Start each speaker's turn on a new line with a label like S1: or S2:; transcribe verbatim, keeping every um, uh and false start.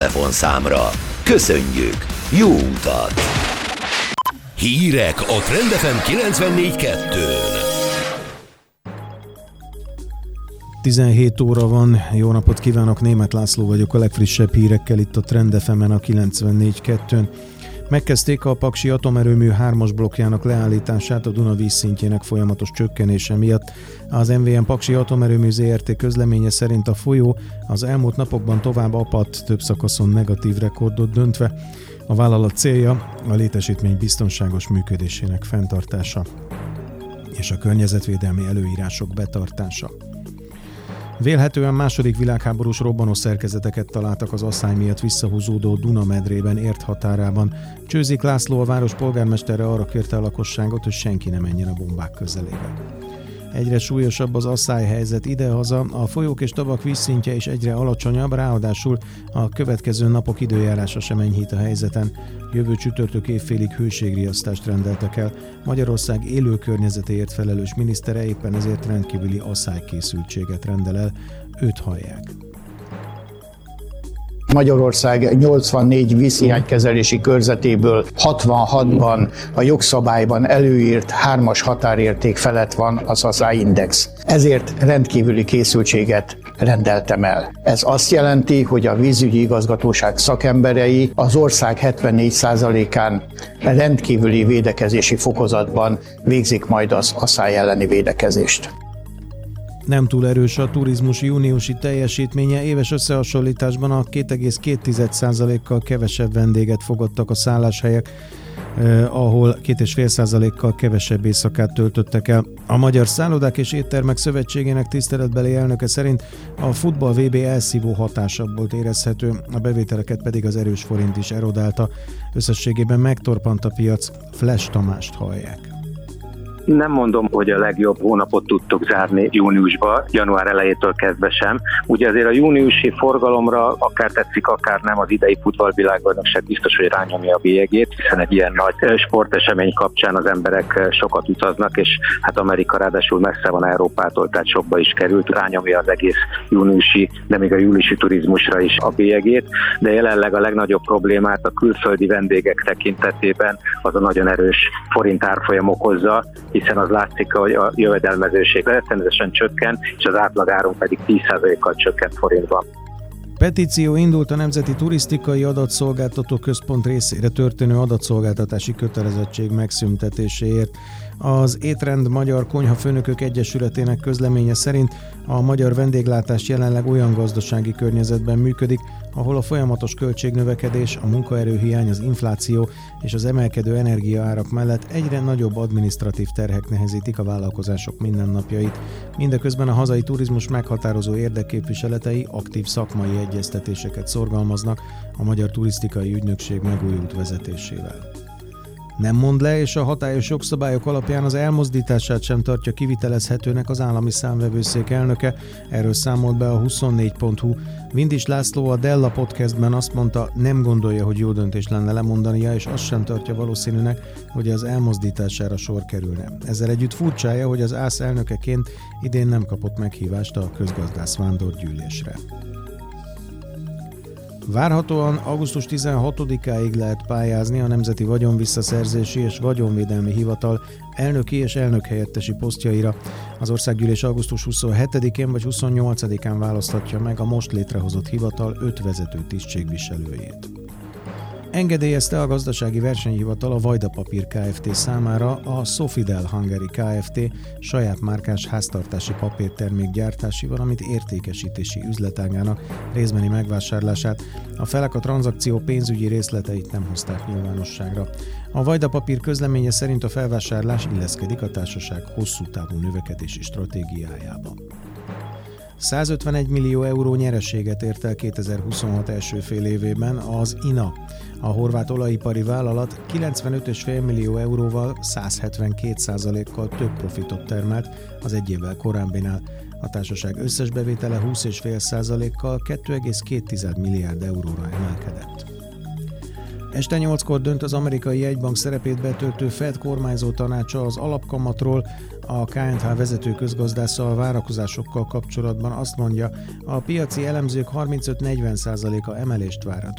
S1: telefonszámra. Köszönjük! Jó utat! Hírek a Trend ef em kilencvennégy kettőn.
S2: tizenhét óra van, jó napot kívánok, Németh László vagyok a legfrissebb hírekkel itt a Trend ef emen a kilencvennégy kettőn. Megkezdték a Paksi atomerőmű hármas blokkjának leállítását a Duna vízszintjének folyamatos csökkenése miatt. Az em vé em Paksi atomerőmű zé er té közleménye szerint a folyó az elmúlt napokban tovább apadt, több szakaszon negatív rekordot döntve. A vállalat célja a létesítmény biztonságos működésének fenntartása és a környezetvédelmi előírások betartása. Vélhetően második világháborús robbanó szerkezeteket találtak az asszály miatt visszahúzódó Duna medrében ért határában. Csőzik László, a város polgármestere arra kérte a lakosságot, hogy senki ne menjen a bombák közelébe. Egyre súlyosabb az asszályhelyzet idehaza, a folyók és tavak vízszintje is egyre alacsonyabb, ráadásul a következő napok időjárása sem enyhít a helyzeten. Jövő csütörtök évfélig hőségriasztást rendeltek el. Magyarország élő környezetéért felelős minisztere éppen ezért rendkívüli asszálykészültséget rendel el. Őt hallják.
S3: Magyarország nyolcvannégy vízhiánykezelési körzetéből hatvanhatban a jogszabályban előírt hármas határérték felett van az asszályindex. Ezért rendkívüli készültséget rendeltem el. Ez azt jelenti, hogy a vízügyi igazgatóság szakemberei az ország hetvennégy százalékán rendkívüli védekezési fokozatban végzik majd az asszály elleni védekezést.
S2: Nem túl erős a turizmus júniusi teljesítménye, éves összehasonlításban a két egész két százalékkal kevesebb vendéget fogadtak a szálláshelyek, eh, ahol két egész öt százalékkal kevesebb éjszakát töltöttek el. A Magyar Szállodák és Éttermek Szövetségének tiszteletbeli elnöke szerint a futball vé bé elszívó hatásabb volt érezhető, a bevételeket pedig az erős forint is erodálta. Összességében megtorpant a piac. Flash Tamást hallják.
S4: Nem mondom, hogy a legjobb hónapot tudtuk zárni júniusba, január elejétől kezdve sem. Ugye azért a júniusi forgalomra, akár tetszik, akár nem, az idei futballvilágbajnokság biztos, hogy rányomja a bélyegét, hiszen egy ilyen nagy sportesemény kapcsán az emberek sokat utaznak, és hát Amerika ráadásul messze van Európától, tehát sokba is került, rányomja az egész júniusi, de még a júliusi turizmusra is a bélyegét, de jelenleg a legnagyobb problémát a külföldi vendégek tekintetében az a nagyon erős forint árfolyam okozza, hiszen az látszik, hogy a jövedelmezőség rettenetesen csökken, és az átlagáron pedig tíz százalékkal csökkent forintban.
S2: Petíció indult a Nemzeti Turisztikai Adatszolgáltató Központ részére történő adatszolgáltatási kötelezettség megszüntetéséért. Az Étrend Magyar Konyhafőnökök Egyesületének közleménye szerint a magyar vendéglátás jelenleg olyan gazdasági környezetben működik, ahol a folyamatos költségnövekedés, a munkaerőhiány, az infláció és az emelkedő energiaárak mellett egyre nagyobb adminisztratív terhek nehezítik a vállalkozások mindennapjait. Mindeközben a hazai turizmus meghatározó érdekképviseletei aktív szakmai egyeztetéseket szorgalmaznak a Magyar Turisztikai Ügynökség megújult vezetésével. Nem mond le, és a hatályos jogszabályok alapján az elmozdítását sem tartja kivitelezhetőnek az állami számvevőszék elnöke. Erről számolt be a huszonnégy pont hu. Vindis László a Della Podcastben azt mondta, nem gondolja, hogy jó döntés lenne lemondania, és azt sem tartja valószínűnek, hogy az elmozdítására sor kerülne. Ezzel együtt furcsája, hogy az ÁSZ elnökeként idén nem kapott meghívást a közgazdász vándorgyűlésre. Várhatóan augusztus tizenhatodikáig lehet pályázni a Nemzeti Vagyonvisszaszerzési és Vagyonvédelmi Hivatal elnöki és elnökhelyettesi posztjaira. Az Országgyűlés augusztus huszonhetedikén vagy huszonnyolcadikán választhatja meg a most létrehozott hivatal öt vezető tisztségviselőjét. Engedélyezte a Gazdasági Versenyhivatal a Vajda Papír Kft. Számára a Sofidel Hungary Kft. Saját márkás háztartási papírtermék gyártási, valamint értékesítési üzletágának részbeni megvásárlását. A felek a tranzakció pénzügyi részleteit nem hozták nyilvánosságra. A Vajda Papír közleménye szerint a felvásárlás illeszkedik a társaság hosszú távú növekedési stratégiájába. százötvenegy millió euró nyereséget ért el kétezer-huszonhat első fél évében az i en á. A horvát olajipari vállalat kilencvenöt egész öt millió euróval százhetvenkét százalékkal több profitot termelt az egy évvel korábbinál. A társaság összes bevétele húsz egész öt százalékkal két egész két milliárd euróra emelkedett. Este nyolckor dönt az amerikai jegybank szerepét betöltő Fed kormányzó tanácsa az alapkamatról. A ká en há vezető közgazdásza a várakozásokkal kapcsolatban azt mondja, a piaci elemzők harmincöt-negyven százaléka emelést vár.